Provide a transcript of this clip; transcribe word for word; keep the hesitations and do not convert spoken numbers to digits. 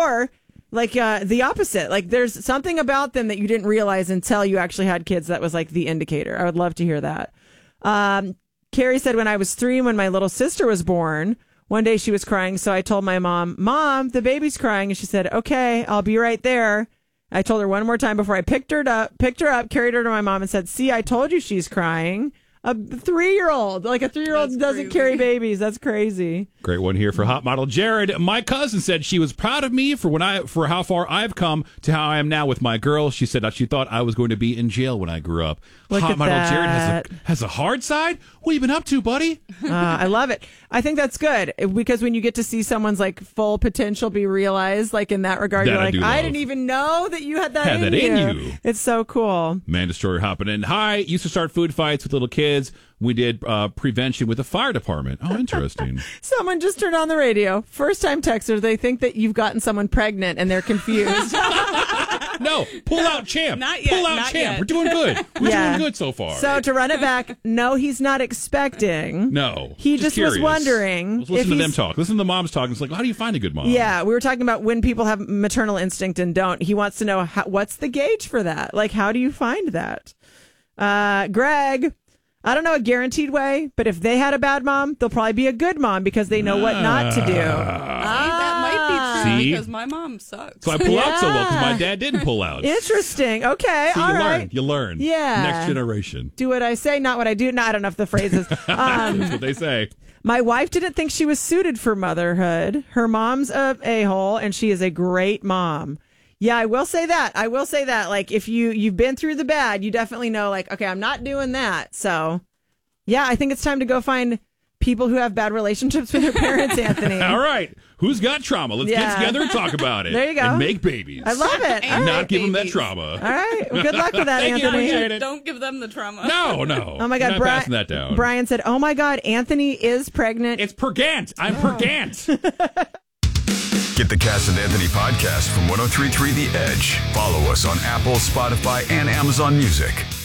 Or like uh, the opposite. Like there's something about them that you didn't realize until you actually had kids that was like the indicator. I would love to hear that. Um, Carrie said, when I was three, when my little sister was born, one day she was crying. So I told my mom, Mom, the baby's crying. And she said, okay, I'll be right there. I told her one more time before I picked her up, picked her up, carried her to my mom and said, see, I told you she's crying. A three-year-old, like a three-year-old That's doesn't crazy. carry babies. That's crazy. Great one here for hot model Jared. My cousin said she was proud of me for when I for how far I've come to how I am now with my girl. She said that she thought I was going to be in jail when I grew up. Look hot at model that. Jared has a has a hard side. What have you been up to, buddy? Uh, I love it. I think that's good because when you get to see someone's like full potential be realized, like in that regard, That you're I like, do I love. didn't even know that you had that, Had in, that you. in you. It's so cool. Man Destroyer hopping in. Hi, used to start food fights with little kids. We did uh, prevention with the fire department. Oh, interesting. Someone just turned on the radio. First time texter, they think that you've gotten someone pregnant and they're confused. No, pull out champ. Not yet, Pull out not champ. yet. We're doing good. We're Yeah. doing good so far. So to run it back, no, he's not expecting. no. He just was curious. wondering Let's listen if to them he's- talk. Listen to the moms talk. It's like, how do you find a good mom? Yeah, we were talking about when people have maternal instinct and don't. He wants to know how, what's the gauge for that? Like, how do you find that? Uh, Greg, I don't know a guaranteed way, but if they had a bad mom, they'll probably be a good mom because they know what not to do. See, that might be true See? because my mom sucks. So I pull out so well because Yeah. my dad didn't pull out. Interesting. Okay, See, all you right. learn. You learn. Yeah. Next generation. Do what I say, not what I do. No, I don't know if the phrase is. Um, That's what they say. My wife didn't think she was suited for motherhood. Her mom's a a-hole, and she is a great mom. Yeah, I will say that. I will say that. Like, if you, you've been through the bad, you definitely know, like, okay, I'm not doing that. So, yeah, I think it's time to go find people who have bad relationships with their parents, Anthony. All right. Who's got trauma? Let's Yeah. get together and talk about it. There you go. And make babies. I love it. And All Not right. give them that babies. trauma. All right. Well, good luck with that, Thank you. Anthony. Appreciate it. Don't give them the trauma. No, no. Oh, my God. Not Bri- passing that down. Brian said, oh, my God, Anthony is pregnant. It's Pergant. I'm Pergant. Get the Cass and Anthony podcast from one oh three point three The Edge. Follow us on Apple, Spotify, and Amazon Music.